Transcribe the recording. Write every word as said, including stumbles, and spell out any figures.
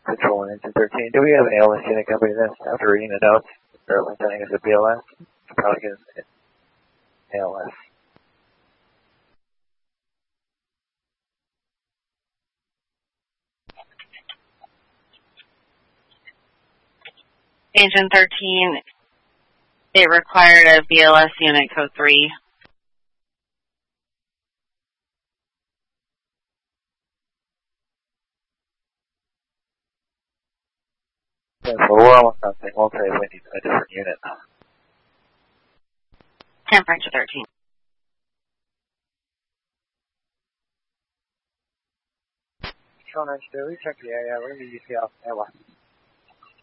Control engine thirteen. Do we have an A L S unit company this? After reading the notes, apparently sending us a B L S. Probably get an A L S. Engine thirteen, it required a B L S unit code three. Yeah, so we're almost on thing. We'll say we need a different unit. Temperature thirteen. Control engine two, we check the area. We're going to use the L S.